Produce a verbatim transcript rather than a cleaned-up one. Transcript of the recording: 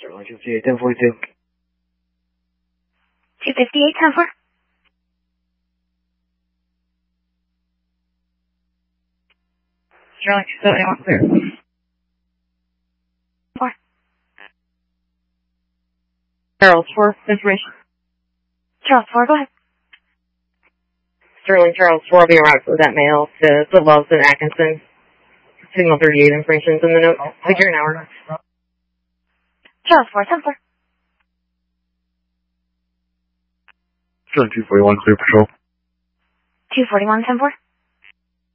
Sterling two fifty-eight, ten forty-two. two fifty-eight, ten four. Sterling two seventy-one, clear. Four. Charles four, information. Charles four, go ahead. Sterling Charles four will be arrived for that mail to the Loves in Atkinson. Signal thirty-eight information's in the note. Figure an hour. Charles four, ten four. Sterling two forty-one, clear patrol. two forty-one, ten four.